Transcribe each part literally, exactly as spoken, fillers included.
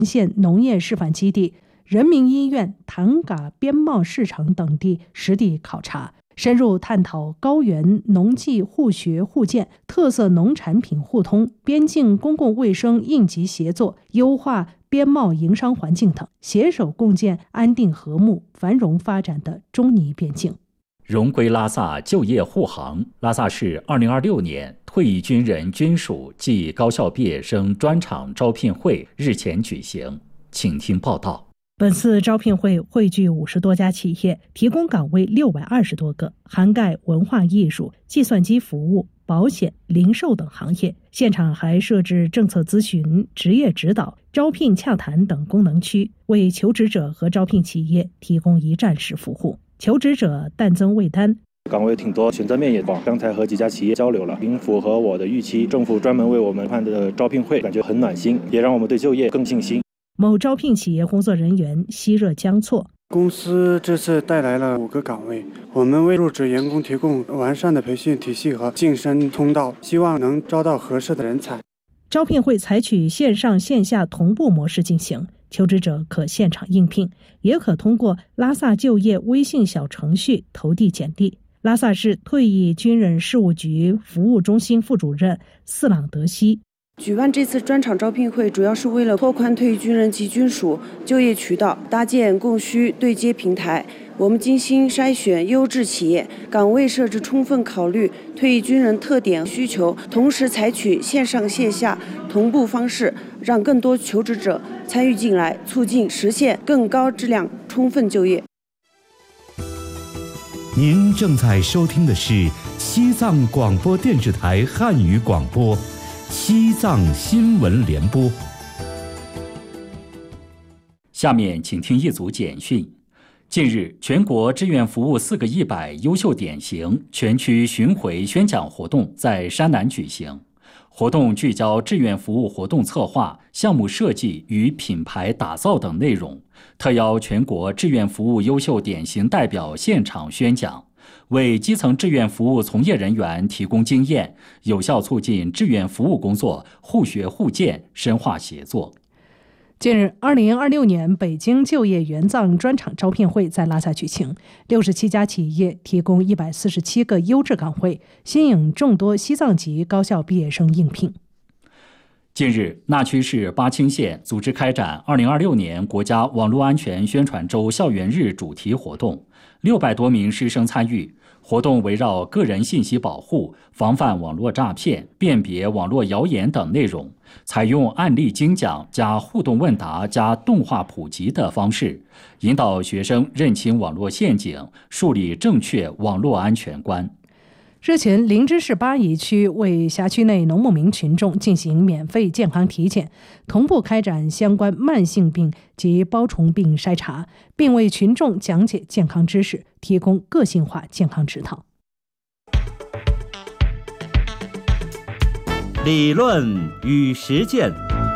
县农业示范基地、人民医院、唐嘎边贸市场等地实地考察，深入探讨高原农技互学互鉴、特色农产品互通、边境公共卫生应急协作、优化边贸营商环境等，携手共建安定和睦、繁荣发展的中尼边境。 荣归拉萨就业护航。拉萨市二零二六年退役军人军属暨高校毕业生专场招聘会日前举行，请听报道。 本次招聘会汇聚五十多家企业，提供岗位六百二十多个，涵盖文化艺术、计算机服务、保险、零售等行业。现场还设置政策咨询、职业指导、招聘洽谈等功能区，为求职者和招聘企业提供一站式服务。求职者但增未单， 岗位挺多，选择面也广。刚才和几家企业交流了，挺符合我的预期。政府专门为我们办的招聘会，感觉很暖心，也让我们对就业更信心。 某招聘企业工作人员吸热将错， 公司这次带来了五个岗位，我们为入职员工提供完善的培训体系和晋升通道，希望能招到合适的人才。 招聘会采取线上线下同步模式进行，求职者可现场应聘，也可通过拉萨就业微信小程序投递简历。拉萨市退役军人事务局服务中心副主任四朗德西， 举办这次专场招聘会，主要是为了拓宽退役军人及军属就业渠道，搭建供需对接平台。我们精心筛选优质企业，岗位设置充分考虑退役军人特点需求，同时采取线上线下同步方式，让更多求职者参与进来，促进实现更高质量充分就业。 您正在收听的是西藏广播电视台汉语广播西藏新闻联播。 下面请听一组简讯。近日，全国志愿服务四个一百优秀典型全区巡回宣讲活动在山南举行。活动聚焦志愿服务活动策划、项目设计与品牌打造等内容，特邀全国志愿服务优秀典型代表现场宣讲，为基层志愿服务从业人员提供经验，有效促进志愿服务工作互学互鉴、深化协作。 近日，二零二六年北京就业援藏专场招聘会在拉萨举行，六十七家企业提供一百四十七个优质岗位，吸引众多西藏籍高校毕业生应聘。 近日，那曲市巴青县组织开展二零二六年国家网络安全宣传周校园日主题活动，六百多名师生参与。活动围绕个人信息保护、防范网络诈骗、辨别网络谣言等内容，采用案例精讲加互动问答加动画普及的方式，引导学生认清网络陷阱，树立正确网络安全观。 日前，林芝市巴宜区为辖区内农牧民群众进行免费健康体检，同步开展相关慢性病及包虫病筛查，并为群众讲解健康知识，提供个性化健康指导。 理论与实践。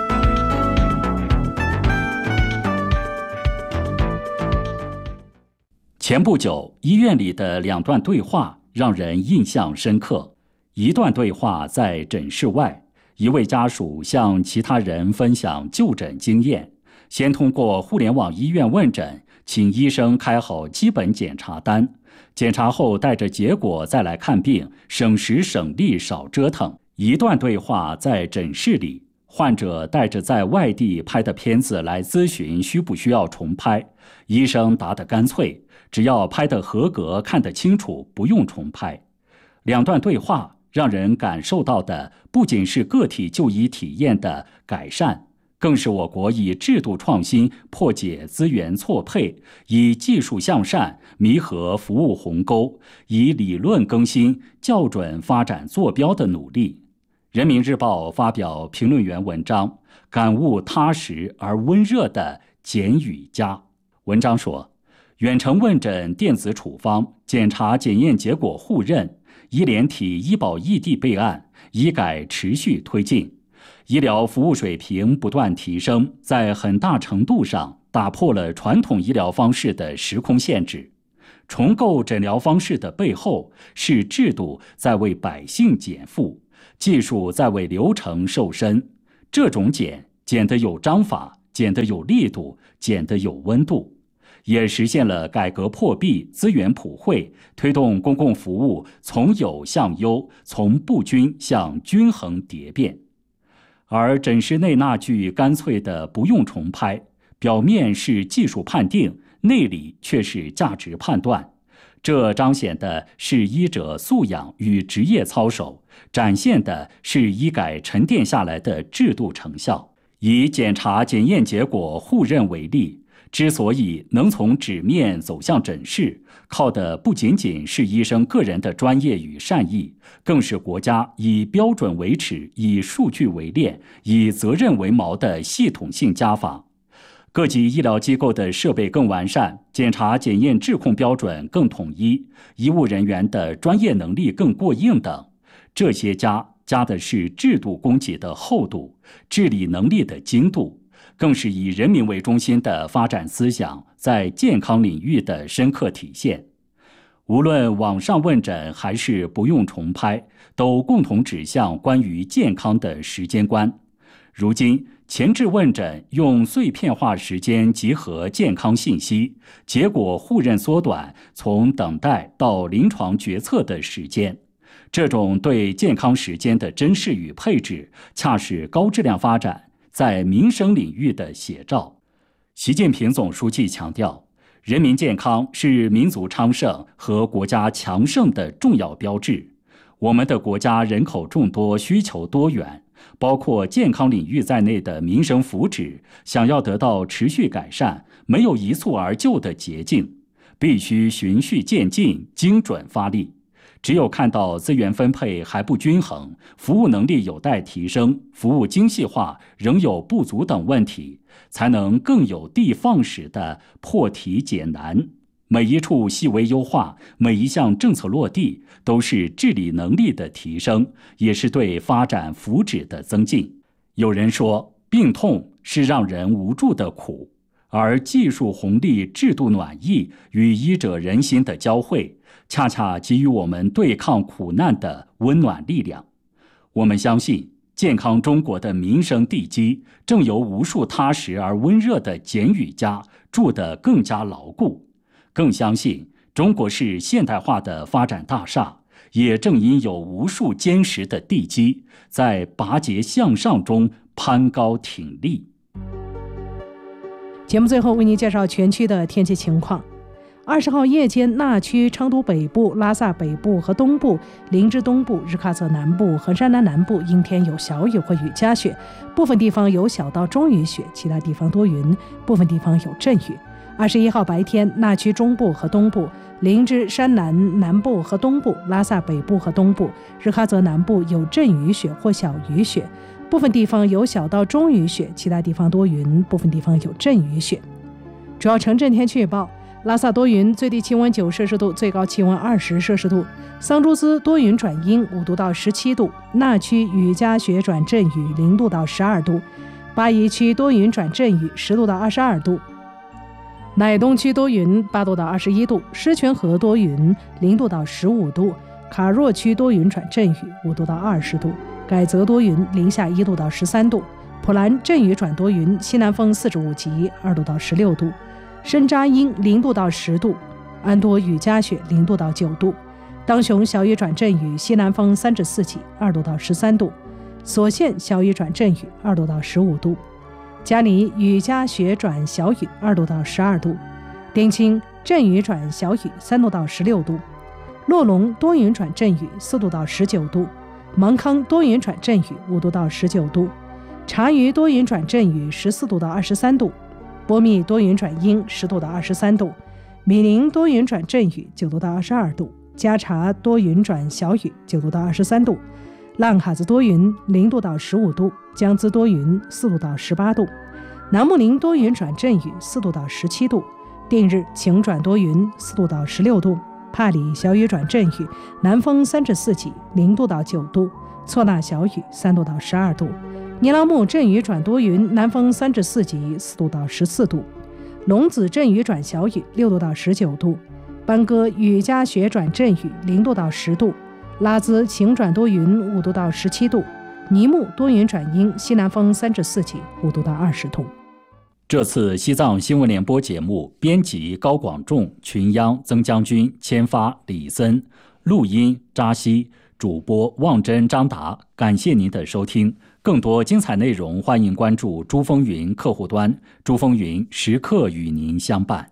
前不久，医院里的两段对话让人印象深刻。一段对话在诊室外，一位家属向其他人分享就诊经验，先通过互联网医院问诊，请医生开好基本检查单，检查后带着结果再来看病，省时省力少折腾。一段对话在诊室里，患者带着在外地拍的片子来咨询需不需要重拍，医生答得干脆，只要拍得合格、看得清楚，不用重拍。两段对话让人感受到的不仅是个体就医体验的改善，更是我国以制度创新破解资源错配，以技术向善弥合服务鸿沟，以理论更新校准发展坐标的努力。人民日报发表评论员文章，感悟踏实而温热的简与家。文章说，远程问诊、电子处方、检查检验结果互认、医联体医保异地备案、医改持续推进，医疗服务水平不断提升，在很大程度上打破了传统医疗方式的时空限制。重构诊疗方式的背后，是制度在为百姓减负，技术在为流程瘦身。这种减，减得有章法， 减得有力度，减得有温度，也实现了改革破壁、资源普惠，推动公共服务从有向优，从不均向均衡蝶变。而诊室内那句干脆的不用重拍，表面是技术判定，内里却是价值判断，这彰显的是医者素养与职业操守，展现的是医改沉淀下来的制度成效。以检查检验结果互认为例，之所以能从纸面走向诊室，靠的不仅仅是医生个人的专业与善意，更是国家以标准为尺、以数据为链、以责任为锚的系统性家访。各级医疗机构的设备更完善，检查检验质控标准更统一，医务人员的专业能力更过硬等，这些加加的是制度供给的厚度，治理能力的精度，更是以人民为中心的发展思想在健康领域的深刻体现。无论网上问诊还是不用重拍，都共同指向关于健康的时间观。如今前置问诊用碎片化时间集合健康信息，结果互认缩短从等待到临床决策的时间。这种对健康时间的珍视与配置，恰是高质量发展在民生领域的写照。习近平总书记强调，人民健康是民族昌盛和国家强盛的重要标志。我们的国家人口众多，需求多元，包括健康领域在内的民生福祉，想要得到持续改善，没有一蹴而就的捷径，必须循序渐进，精准发力。只有看到资源分配还不均衡，服务能力有待提升，服务精细化仍有不足等问题，才能更有的放矢地破题解难。每一处细微优化，每一项政策落地，都是治理能力的提升，也是对发展福祉的增进。有人说，病痛是让人无助的苦，而技术红利、制度暖意与医者仁心的交汇，恰恰给予我们对抗苦难的温暖力量。我们相信，健康中国的民生地基正由无数踏实而温热的简与家筑得更加牢固。更相信，中国是现代化的发展大厦，也正因有无数坚实的地基，在拔节向上中攀高挺立。 节目最后为您介绍全区的天气情况。二十号夜间，那区、昌都北部、拉萨北部和东部、林芝东部、日喀则南部和山南南部阴天有小雨或雨夹雪，部分地方有小到中雨雪，其他地方多云，部分地方有阵雨。二十一号白天，那区中部和东部、林芝山南南部和东部、拉萨北部和东部、日喀则南部有阵雨雪或小雨雪，部分地方有小到中雨雪，其他地方多云，部分地方有阵雨雪。主要城镇天气预报：拉萨多云，最低气温九摄氏度，最高气温二十摄氏度；桑珠斯多云转阴，五度到十七度；那区雨夹雪转阵雨，零度到十二度；巴宜区多云转阵雨，十度到二十二度；乃东区多云，八度到二十一度；狮泉河多云，零度到十五度；卡若区多云转阵雨，五度到二十度；改则多云，零下一度到十三度；普兰阵雨转多云，西南风四至五级，二度到十六度；深扎阴零度到十度；安多雨夹雪零度到九度；当雄小雨转阵雨，西南风三至四级，二度到十三度；所县小雨转阵雨，二度到十五度；嘉尼雨夹雪转小雨，二度到十二度；丁清阵雨转小雨，三度到十六度；洛龙多云转阵雨，四度到十九度；芒康多云转阵雨，五度到十九度；察隅多云转阵雨，十四度到二十三度；波密多云转阴，十度到二十三度；米宁多云转阵雨，九度到二十二度；加察多云转小雨，九度到二十三度；浪哈子多云，零度到十五度；江孜多云，四度到十八度；南木宁多云转阵雨，四度到十七度；定日晴转多云，四度到十六度；帕里小雨转阵雨，南风三至四级，零度到九度；错那小雨，三度到十二度；尼拉木阵雨转多云，南风三至四级，四度到十四度；龙子阵雨转小雨，六度到十九度；班戈雨夹雪转阵雨，零度到十度；拉兹晴转多云，五度到十七度；尼木多云转阴，西南风三至四级，五度到二十度。 这次西藏新闻联播节目，编辑高广仲、群央曾将军、签发李森，录音扎西，主播望真、张达。感谢您的收听，更多精彩内容，欢迎关注珠峰云客户端，珠峰云时刻与您相伴。